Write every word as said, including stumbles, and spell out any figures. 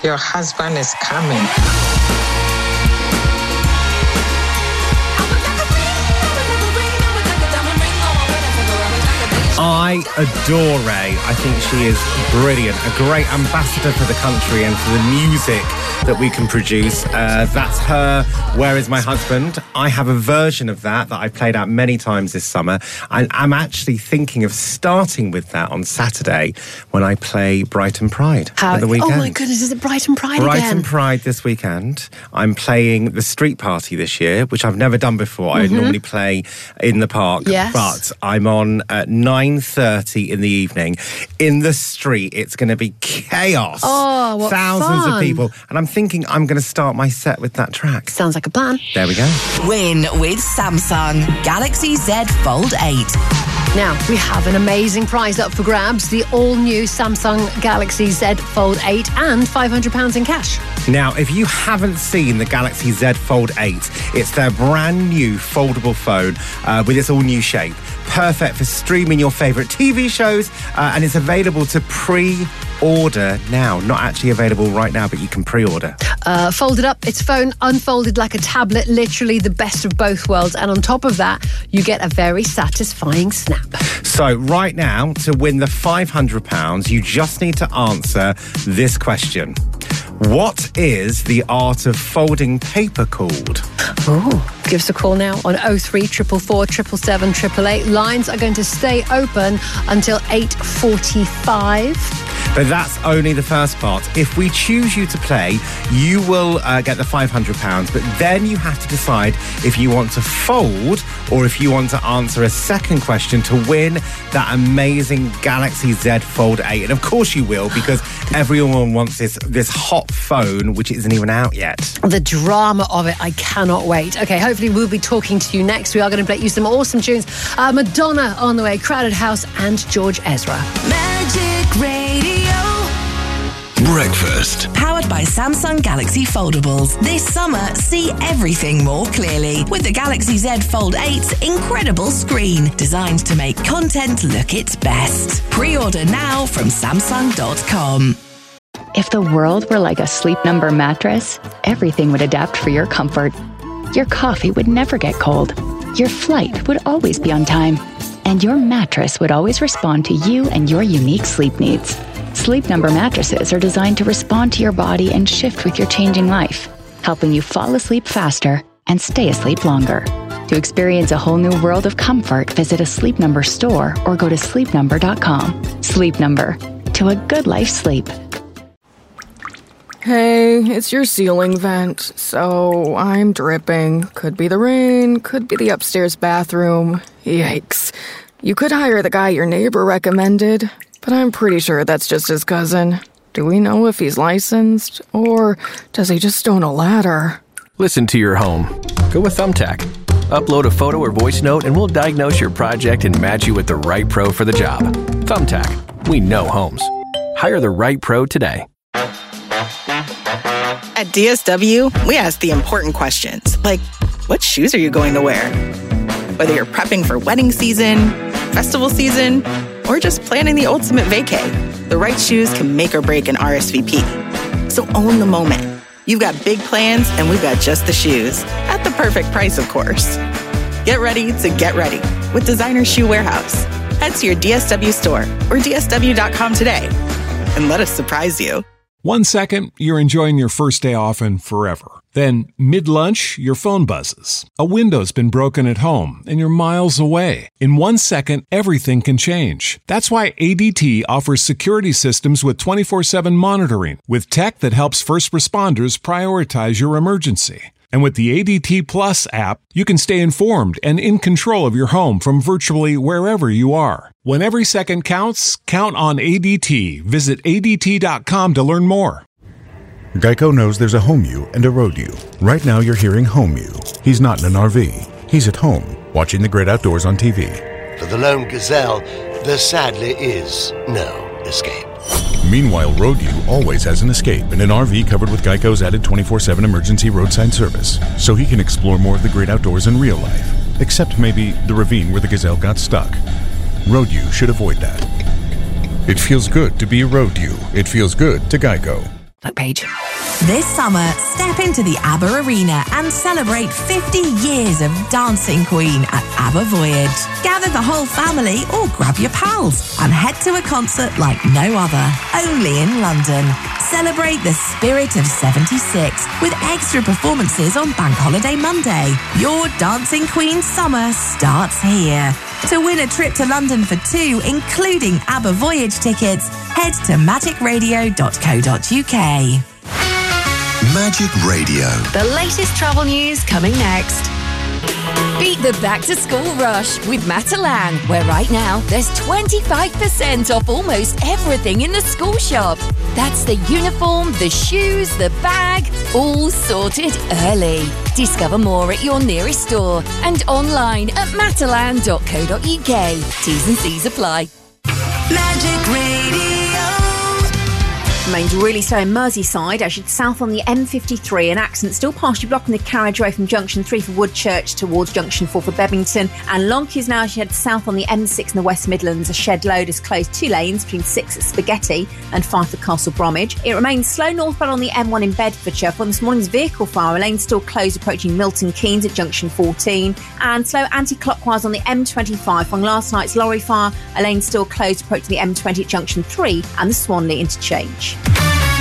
Your husband is coming. I adore Ray. I think she is brilliant. A great ambassador for the country and for the music that we can produce. Uh, that's her Where Is My Husband? I have a version of that that I played out many times this summer. And I'm actually thinking of starting with that on Saturday when I play Brighton Pride How, at the weekend. Oh my goodness, is it Brighton Pride Brighton again? Brighton Pride this weekend. I'm playing the street party this year, which I've never done before. Mm-hmm. I normally play in the park. Yes. But I'm on at nine thirty in the evening in the street. It's going to be chaos. Oh, what Thousands fun. of people. And I'm thinking I'm going to start my set with that track. Sounds like a plan. There we go. Win with Samsung Galaxy Z Fold eight. Now, we have an amazing prize up for grabs. The all-new Samsung Galaxy Z Fold eight and five hundred pounds in cash. Now, if you haven't seen the Galaxy Z Fold eight, it's their brand new foldable phone uh, with its all-new shape. Perfect for streaming your favourite T V shows, uh, and it's available to pre-order now. Not actually available right now, but you can pre-order. Uh, folded up, its phone unfolded like a tablet, literally the best of both worlds. And on top of that, you get a very satisfying snap. So right now, to win the five hundred pounds, you just need to answer this question. What is the art of folding paper called? Oh, give us a call now on oh three four four, seven seven seven, eight eight eight. Lines are going to stay open until eight forty-five. But that's only the first part. If we choose you to play, you will uh, get the five hundred pounds, but then you have to decide if you want to fold or if you want to answer a second question to win that amazing Galaxy Z Fold eight. And of course you will, because everyone wants this, this hot phone, which isn't even out yet. The drama of it, I cannot wait. Okay, hopefully we'll be talking to you next. We are going to play you some awesome tunes. Uh, Madonna on the way, Crowded House and George Ezra. Magic Radio. Breakfast. Powered by Samsung Galaxy Foldables. This summer, see everything more clearly with the Galaxy Z Fold eight's incredible screen, designed to make content look its best. Pre-order now from Samsung dot com. If the world were like a Sleep Number mattress, everything would adapt for your comfort. Your coffee would never get cold. Your flight would always be on time. And your mattress would always respond to you and your unique sleep needs. Sleep Number mattresses are designed to respond to your body and shift with your changing life, helping you fall asleep faster and stay asleep longer. To experience a whole new world of comfort, visit a Sleep Number store or go to sleep number dot com. Sleep Number. To a good life's sleep. Hey, it's your ceiling vent, so I'm dripping. Could be the rain, could be the upstairs bathroom. Yikes. You could hire the guy your neighbor recommended, but I'm pretty sure that's just his cousin. Do we know if he's licensed, or does he just own a ladder? Listen to your home. Go with Thumbtack. Upload a photo or voice note and we'll diagnose your project and match you with the right pro for the job. Thumbtack. We know homes. Hire the right pro today. At D S W, we ask the important questions, like, what shoes are you going to wear? Whether you're prepping for wedding season, festival season, or just planning the ultimate vacay, the right shoes can make or break an R S V P. So own the moment. You've got big plans, and we've got just the shoes. At the perfect price, of course. Get ready to get ready with Designer Shoe Warehouse. Head to your D S W store or D S W dot com today and let us surprise you. One second, you're enjoying your first day off and forever. Then, mid-lunch, your phone buzzes. A window's been broken at home, and you're miles away. In one second, everything can change. That's why A D T offers security systems with twenty-four seven monitoring, with tech that helps first responders prioritize your emergency. And with the A D T Plus app, you can stay informed and in control of your home from virtually wherever you are. When every second counts, count on A D T. Visit A D T dot com to learn more. Geico knows there's a home you and a road you. Right now you're hearing home you. He's not in an R V. He's at home, watching the great outdoors on T V. For the lone gazelle, there sadly is no escape. Meanwhile, Road U always has an escape in an R V covered with Geico's added twenty-four seven emergency roadside service, so he can explore more of the great outdoors in real life, except maybe the ravine where the gazelle got stuck. Road U should avoid that. It feels good to be a Road U. It feels good to Geico. Look, Paige. This summer, step into the ABBA Arena and celebrate fifty years of Dancing Queen at ABBA Voyage. Gather the whole family or grab your pals and head to a concert like no other, only in London. Celebrate the spirit of seventy-six with extra performances on Bank Holiday Monday. Your Dancing Queen summer starts here. To win a trip to London for two, including ABBA Voyage tickets, head to magic radio dot co dot uk. Magic Radio. The latest travel news coming next. Beat the back-to-school rush with Matalan, where right now there's twenty-five percent off almost everything in the school shop. That's the uniform, the shoes, the bag, all sorted early. Discover more at your nearest store and online at matalan dot co dot uk. T's and C's apply. Magic Radio. Remains really slow in Merseyside, actually south on the M fifty-three. An accident still partially blocking the carriageway from Junction three for Woodchurch towards Junction four for Bebington. And Lonkeys now as you head south on the M six in the West Midlands. A shed load has closed two lanes between six at Spaghetti and five for Castle Bromwich. It remains slow northbound on the M one in Bedfordshire. From this morning's vehicle fire, a lane still closed approaching Milton Keynes at Junction fourteen. And slow anti-clockwise on the M twenty-five. From last night's lorry fire, a lane still closed approaching the M twenty at Junction three and the Swanley interchange.